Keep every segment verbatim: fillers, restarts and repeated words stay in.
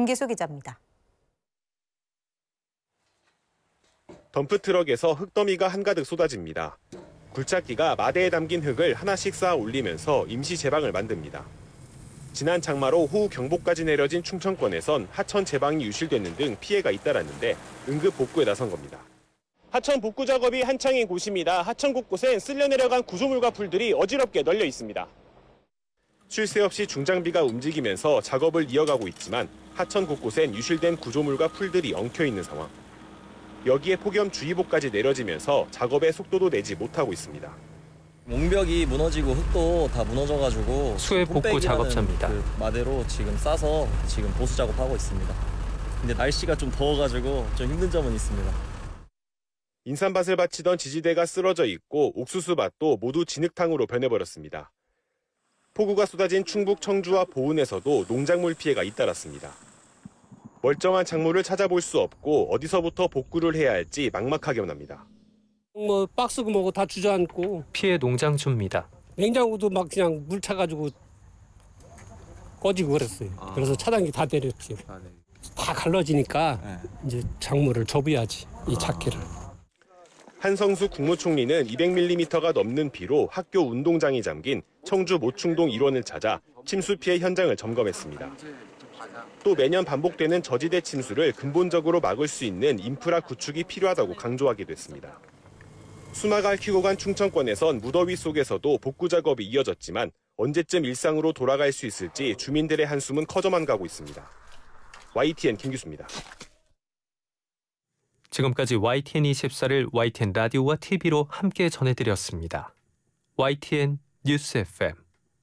김기수 기자입니다. 덤프트럭에서 흙더미가 한가득 쏟아집니다. 굴착기가 마대에 담긴 흙을 하나씩 쌓아 올리면서 임시 제방을 만듭니다. 지난 장마로 호우 경보까지 내려진 충청권에선 하천 제방이 유실되는 등 피해가 잇따랐는데 응급 복구에 나선 겁니다. 하천 복구 작업이 한창인 곳입니다. 하천 곳곳엔 쓸려 내려간 구조물과 풀들이 어지럽게 널려 있습니다. 쉴 새 없이 중장비가 움직이면서 작업을 이어가고 있지만 하천 곳곳엔 유실된 구조물과 풀들이 엉켜 있는 상황. 여기에 폭염주의보까지 내려지면서 작업의 속도도 내지 못하고 있습니다. 몽벽이 무너지고 흙도 다 무너져가지고 수해 복구 작업자입니다. 그 마대로 지금 싸서 지금 보수 작업하고 있습니다. 근데 날씨가 좀 더워가지고 좀 힘든 점은 있습니다. 인삼밭을 바치던 지지대가 쓰러져 있고 옥수수밭도 모두 진흙탕으로 변해버렸습니다. 폭우가 쏟아진 충북 청주와 보은에서도 농작물 피해가 잇따랐습니다. 멀쩡한 작물을 찾아볼 수 없고 어디서부터 복구를 해야 할지 막막하게 납니다. 뭐 박스고 뭐고 다 주저앉고 피해 농장주입니다. 냉장고도 막 그냥 물 차가지고 꺼지고 그랬어요. 아. 그래서 차단기 다 내렸지. 아, 네. 다 갈라지니까 네. 이제 작물을 접어야지 이 작기를. 아. 한성수 국무총리는 이백 밀리미터가 넘는 비로 학교 운동장이 잠긴 청주 모충동 일원을 찾아 침수 피해 현장을 점검했습니다. 또 매년 반복되는 저지대 침수를 근본적으로 막을 수 있는 인프라 구축이 필요하다고 강조하기도 했습니다. 수마가 얽히고 간 충청권에선 무더위 속에서도 복구 작업이 이어졌지만 언제쯤 일상으로 돌아갈 수 있을지 주민들의 한숨은 커져만 가고 있습니다. 와이티엔 김규수입니다. 지금까지 와이티엔 이십사를 와이티엔 라디오와 티비로 함께 전해드렸습니다. 와이티엔 뉴스 에프엠.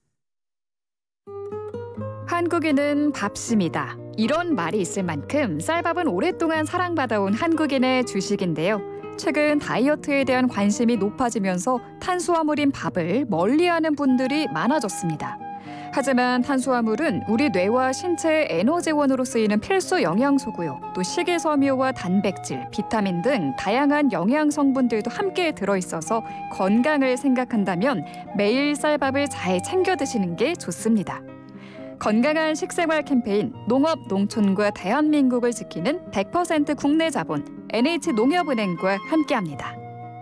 한국인은 밥심이다. 이런 말이 있을 만큼 쌀밥은 오랫동안 사랑받아온 한국인의 주식인데요. 최근 다이어트에 대한 관심이 높아지면서 탄수화물인 밥을 멀리하는 분들이 많아졌습니다. 하지만 탄수화물은 우리 뇌와 신체의 에너지원으로 쓰이는 필수 영양소고요. 또 식이섬유와 단백질, 비타민 등 다양한 영양 성분들도 함께 들어있어서 건강을 생각한다면 매일 쌀밥을 잘 챙겨 드시는 게 좋습니다. 건강한 식생활 캠페인 농업, 농촌과 대한민국을 지키는 백 퍼센트 국내 자본 엔에이치농협은행과 함께합니다.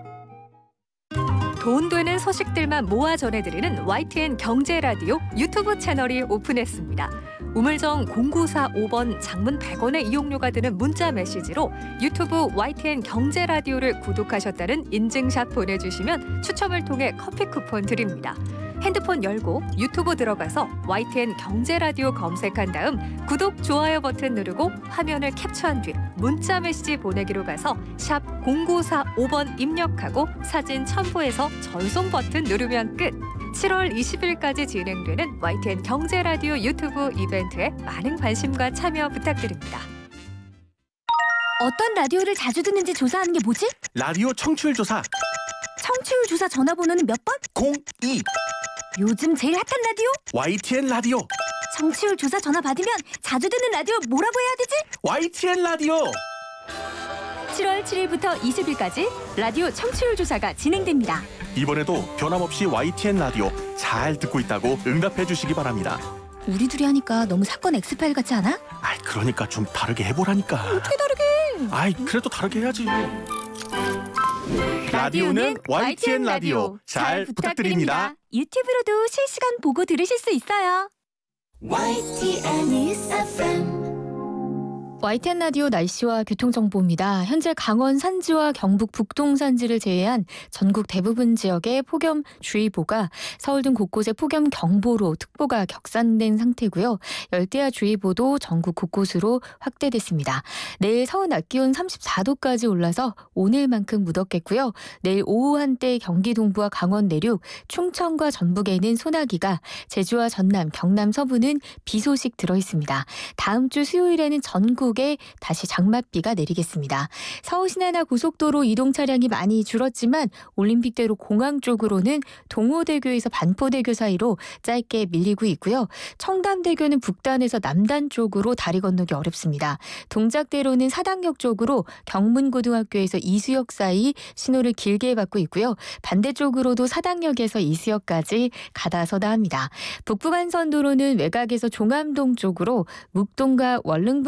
돈 되는 소식들만 모아 전해드리는 와이티엔 경제라디오 유튜브 채널이 오픈했습니다. 우물정 공구사오 번 장문 백 원의 이용료가 드는 문자 메시지로 유튜브 와이티엔 경제라디오를 구독하셨다는 인증샷 보내주시면 추첨을 통해 커피 쿠폰 드립니다. 핸드폰 열고 유튜브 들어가서 와이티엔 경제라디오 검색한 다음 구독, 좋아요 버튼 누르고 화면을 캡처한 뒤 문자 메시지 보내기로 가서 샵 공구사오 번 입력하고 사진 첨부해서 전송 버튼 누르면 끝. 칠월 이십일까지 진행되는 와이티엔 경제라디오 유튜브 이벤트에 많은 관심과 참여 부탁드립니다. 어떤 라디오를 자주 듣는지 조사하는 게 뭐지? 라디오 청취율 조사. 청취율 조사 전화번호는 몇 번? 공이. 요즘 제일 핫한 라디오? 와이티엔 라디오. 청취율 조사 전화 받으면 자주 듣는 라디오 뭐라고 해야 되지? 와이티엔 라디오. 칠월 칠일부터 이십일까지 라디오 청취율 조사가 진행됩니다. 이번에도 변함없이 와이티엔 라디오 잘 듣고 있다고 응답해 주시기 바랍니다. 우리 둘이 하니까 너무 사건 엑스파일 같지 않아? 아이, 그러니까 좀 다르게 해보라니까. 어떻게 다르게? 아이, 그래도 다르게 해야지. 라디오는 와이티엔 라디오 잘 부탁드립니다. 유튜브로도 실시간 보고 들으실 수 있어요. 와이티엔 뉴스 에프엠. 와이티엔 라디오 날씨와 교통정보입니다. 현재 강원 산지와 경북 북동 산지를 제외한 전국 대부분 지역에 폭염주의보가, 서울 등 곳곳에 폭염경보로 특보가 격상된 상태고요. 열대야주의보도 전국 곳곳으로 확대됐습니다. 내일 서울 낮 기온 삼십사 도까지 올라서 오늘만큼 무덥겠고요. 내일 오후 한때 경기 동부와 강원 내륙, 충청과 전북에는 소나기가, 제주와 전남, 경남 서부는 비 소식 들어있습니다. 다음 주 수요일에는 전국 에 다시 장맛비가 내리겠습니다. 서울 시내나 고속도로 이동 차량이 많이 줄었지만 올림픽대로 공항 쪽으로는 동호대교에서 반포대교 사이로 짧게 밀리고 있고요. 청담대교는 북단에서 남단 쪽으로 다리 건너기 어렵습니다. 동작대로는 사당역 쪽으로 경문고등학교에서 이수역 사이 신호를 길게 받고 있고요. 반대쪽으로도 사당역에서 이수역까지 가다서다 합니다. 북부간선도로는 외곽에서 종암동 쪽으로 묵동과 원릉